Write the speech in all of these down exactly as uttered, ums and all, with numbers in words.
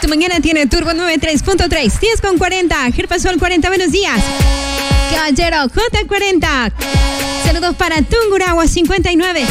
mañana tiene Turbo noventa y tres punto tres, diez con cuarenta, Gerpasol cuarenta, buenos días. Caballero J cuarenta. Saludos para Tungurahua cincuenta y nueve.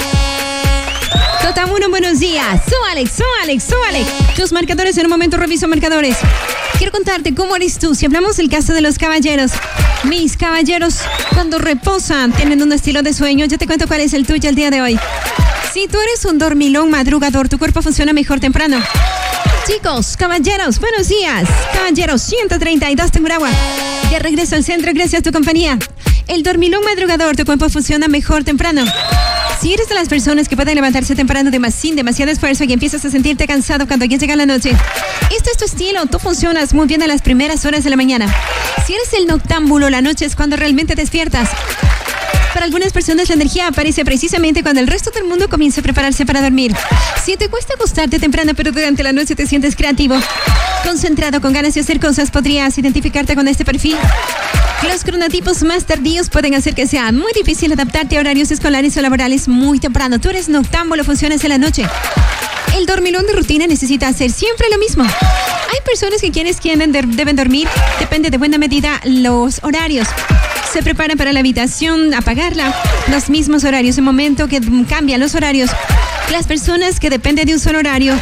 J uno, buenos días. Súbale, súbale, súbale. Tus marcadores, en un momento reviso marcadores. Quiero contarte cómo eres tú. Si hablamos del caso de los caballeros, mis caballeros, cuando reposan, tienen un estilo de sueño. Yo te cuento cuál es el tuyo el día de hoy. Si tú eres un dormilón madrugador, tu cuerpo funciona mejor temprano. Chicos, caballeros, buenos días. Caballeros ciento treinta y dos, Tungurahua. De regreso al centro, gracias a tu compañía. El dormilón madrugador, tu cuerpo funciona mejor temprano. Si eres de las personas que pueden levantarse temprano de más, sin demasiado esfuerzo y empiezas a sentirte cansado cuando ya llega la noche, este es tu estilo, tú funcionas muy bien en las primeras horas de la mañana. Si eres el noctámbulo, la noche es cuando realmente despiertas. Para algunas personas la energía aparece precisamente cuando el resto del mundo comienza a prepararse para dormir. Si te cuesta acostarte temprano pero durante la noche te sientes creativo, concentrado, con ganas de hacer cosas, podrías identificarte con este perfil. Los cronotipos más tardíos pueden hacer que sea muy difícil adaptarte a horarios escolares o laborales muy temprano. Tú eres noctámbulo, funcionas en la noche. El dormilón de rutina necesita hacer siempre lo mismo. Hay personas que quienes quieren deben dormir, depende de buena medida los horarios. Se preparan para la habitación, apagarla, los mismos horarios. En el momento que cambian los horarios, las personas que dependen de un solo horario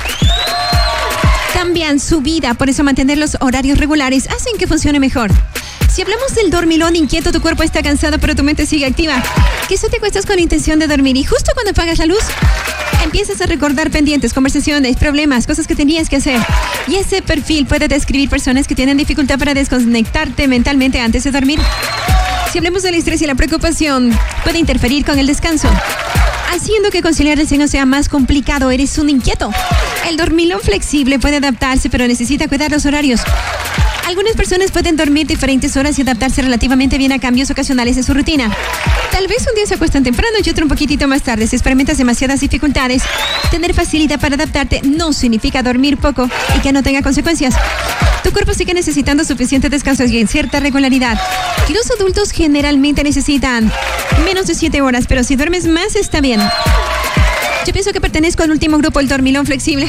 cambian su vida. Por eso mantener los horarios regulares hacen que funcione mejor. Si hablamos del dormilón inquieto, tu cuerpo está cansado pero tu mente sigue activa. Quizá te acuestas con la intención de dormir y justo cuando apagas la luz, empiezas a recordar pendientes, conversaciones, problemas, cosas que tenías que hacer. Y ese perfil puede describir personas que tienen dificultad para desconectarte mentalmente antes de dormir. Si hablamos del estrés y la preocupación, puede interferir con el descanso, haciendo que conciliar el sueño sea más complicado. Eres un inquieto. El dormilón flexible puede adaptarse, pero necesita cuidar los horarios. Algunas personas pueden dormir diferentes horas y adaptarse relativamente bien a cambios ocasionales en su rutina. Tal vez un día se acuestan temprano y otro un poquitito más tarde. Si experimentas demasiadas dificultades, tener facilidad para adaptarte no significa dormir poco y que no tenga consecuencias. Tu cuerpo sigue necesitando suficiente descanso y en cierta regularidad. Los adultos generalmente necesitan menos de siete horas, pero si duermes más está bien. Yo pienso que pertenezco al último grupo, el dormilón flexible.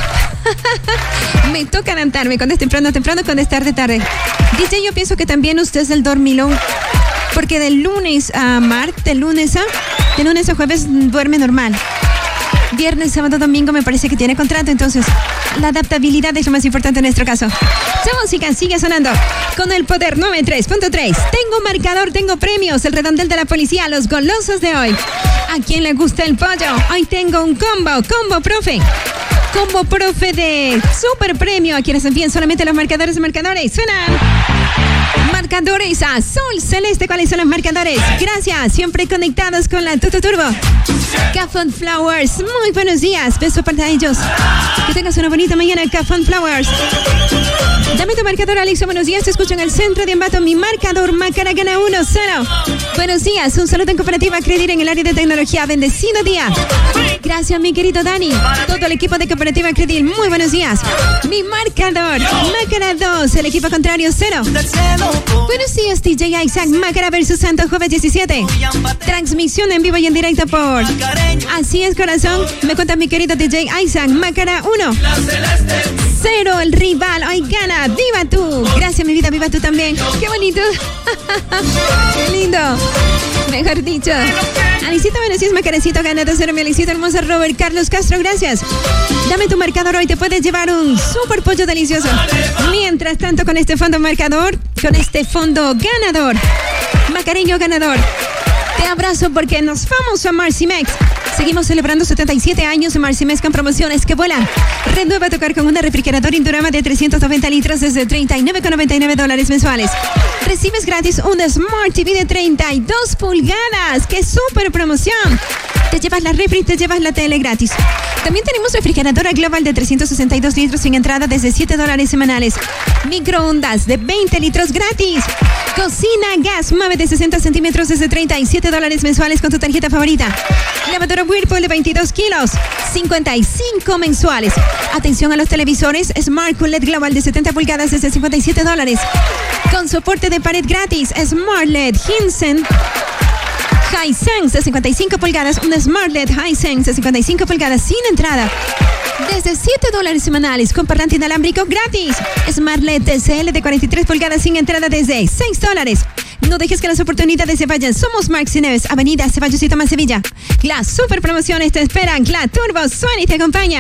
Me toca adaptarme cuando es temprano, temprano, cuando es tarde, tarde. D J, yo pienso que también usted es el dormilón, porque de lunes a martes, de lunes a, de lunes a jueves duerme normal. Viernes, sábado, domingo me parece que tiene contrato, entonces la adaptabilidad es lo más importante en nuestro caso. Su música sigue sonando con el poder noventa y tres punto tres. Tengo marcador, tengo premios, el redondel de la policía, los golosos de hoy. ¿A quién le gusta el pollo? Hoy tengo un combo, combo profe. Combo profe de super premio. A quienes envíen solamente los marcadores de marcadores. Suenan marcadores azul celeste. ¿Cuáles son los marcadores? Gracias, siempre conectados con la Tutu Turbo. Cafón Flowers, muy buenos días. Beso para ellos. Que tengas una bonita mañana, Cafón Flowers. Dame tu marcador, Alex. Buenos días. Te escucho en el centro de Ambato. Mi marcador, Macara gana uno cero. Buenos días. Un saludo en Cooperativa Credit en el área de tecnología. Bendecido día. Gracias, mi querido Dani. Todo el equipo de Cooperativa Credit. Muy buenos días. Mi marcador, Macara dos. El equipo contrario, cero. Buenos días, D J Isaac. Macara versus Santo, jueves diecisiete. Transmisión en vivo y en directo por Así es, corazón. Me cuenta mi querido D J Isaac. Macara uno. Cero, el rival. Hoy gana. ¡Viva tú! Gracias, mi vida. ¡Viva tú también! ¡Qué bonito! ¡Qué lindo! Mejor dicho. Alicita, buenos días, Macarecito. Gana dos cero, mi Alicito hermosa. Robert Carlos Castro, gracias. Dame tu marcador hoy. Te puedes llevar un super pollo delicioso. Mientras tanto, con este fondo marcador, con este fondo ganador, Macareño ganador, te abrazo porque nos vamos a Marcimex. Seguimos celebrando setenta y siete años de Marcimex con promociones que vuelan. Renueva a tocar con una refrigeradora Indurama de trescientos noventa litros desde treinta y nueve con noventa y nueve dólares mensuales. Recibes gratis una Smart T V de treinta y dos pulgadas. ¡Qué súper promoción! Te llevas la refri, te llevas la tele gratis. También tenemos refrigeradora Global de trescientos sesenta y dos litros sin entrada desde siete dólares semanales. Microondas de veinte litros gratis. Cocina gas Mave de sesenta centímetros desde treinta y siete dólares mensuales con tu tarjeta favorita. Lavadora Whirlpool de veintidós kilos, cincuenta y cinco mensuales. Atención a los televisores Smart Q L E D Global de setenta pulgadas desde cincuenta y siete dólares. Con soporte de pared gratis. Smart L E D Hisense Hisense de cincuenta y cinco pulgadas. Un Smart L E D Hisense de cincuenta y cinco pulgadas sin entrada. Desde siete dólares semanales con parlante inalámbrico gratis. Smart L E D T C L de cuarenta y tres pulgadas sin entrada desde seis dólares. No dejes que las oportunidades se vayan. Somos Marks y Neves, Avenida Ceballos y Tomás Sevilla. Las super promociones te esperan. La Turbo suena y te acompaña.